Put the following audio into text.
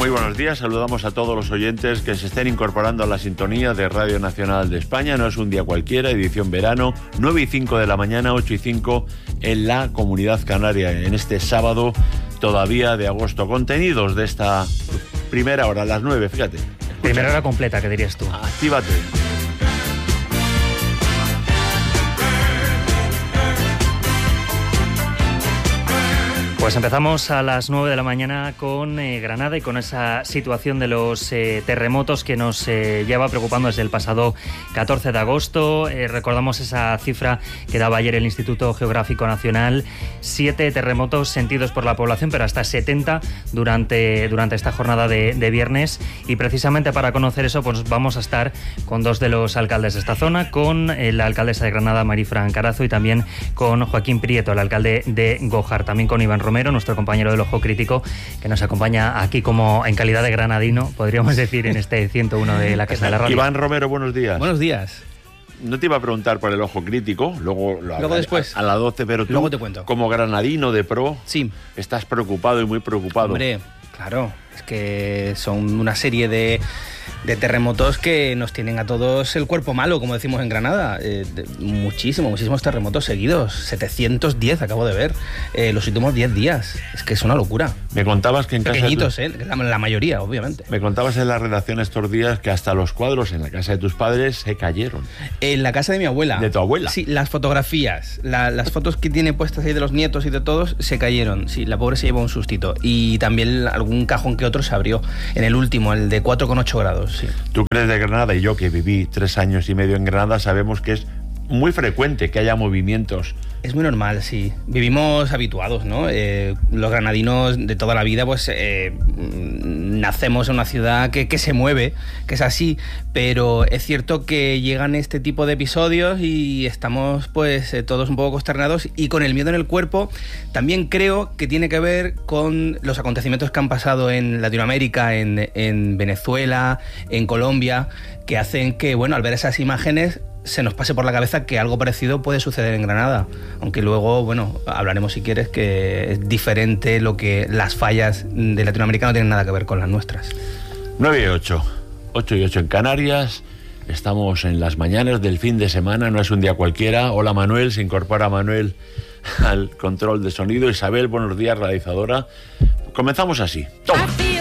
Muy buenos días, saludamos a todos los oyentes que se estén incorporando a la sintonía de Radio Nacional de España. No es un día cualquiera, edición verano, 9:05 de la mañana, 8:05 en la Comunidad Canaria, en este sábado todavía de agosto. Contenidos de esta primera hora, a las 9, fíjate. Escucha. Primera hora completa, ¿qué dirías tú? Actívate. Pues empezamos a las 9 de la mañana con Granada y con esa situación de los terremotos que nos lleva preocupando desde el pasado 14 de agosto. Recordamos esa cifra que daba ayer el Instituto Geográfico Nacional, 7 terremotos sentidos por la población, pero hasta 70 durante esta jornada de viernes. Y precisamente para conocer eso, pues vamos a estar con dos de los alcaldes de esta zona, con la alcaldesa de Granada, Marifran Carazo, y también con Joaquín Prieto, el alcalde de Gójar, también con Iván Romero, nuestro compañero del Ojo Crítico, que nos acompaña aquí como en calidad de granadino, podríamos decir, en este 101 de la Casa de la Radio. Iván Romero, buenos días. Buenos días. No te iba a preguntar por el Ojo Crítico, luego después. A las 12, pero tú, luego te cuento. Como granadino de pro, sí, estás preocupado y muy preocupado. Hombre, claro, es que son una serie de terremotos que nos tienen a todos el cuerpo malo, como decimos en Granada. Muchísimos terremotos seguidos, 710 acabo de ver, los últimos 10 días. Es que es una locura. Me contabas que en pequeñitos, la mayoría, obviamente. Me contabas en la redacción estos días que hasta los cuadros en la casa de tus padres se cayeron. En la casa de mi abuela. ¿De tu abuela? Sí, las fotografías, las fotos que tiene puestas ahí de los nietos y de todos se cayeron. Sí, la pobre se llevó un sustito. Y también algún cajón que otro se abrió. En el último, el de 4,8 grados. Sí. Tú que eres de Granada y yo que viví 3 años y medio en Granada, sabemos que es muy frecuente que haya movimientos. Es muy normal, sí. Vivimos habituados, ¿no? Los granadinos de toda la vida, pues nacemos en una ciudad que se mueve, que es así, pero es cierto que llegan este tipo de episodios y estamos pues todos un poco consternados y con el miedo en el cuerpo. También creo que tiene que ver con los acontecimientos que han pasado en Latinoamérica, en Venezuela, en Colombia, que hacen que, bueno, al ver esas imágenes se nos pase por la cabeza que algo parecido puede suceder en Granada, aunque luego, bueno, hablaremos si quieres que es diferente, lo que las fallas de Latinoamérica no tienen nada que ver con las nuestras. 9:08, 8:08 en Canarias, estamos en las mañanas del fin de semana, no es un día cualquiera. Hola Manuel, se incorpora Manuel al control de sonido. Isabel, buenos días, realizadora. Comenzamos así. Toma.